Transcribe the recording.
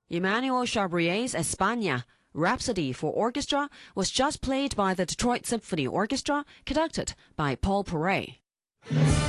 Emmanuel Chabrier's España, Rhapsody for Orchestra, was just played by the Detroit Symphony Orchestra, conducted by Paul Paray.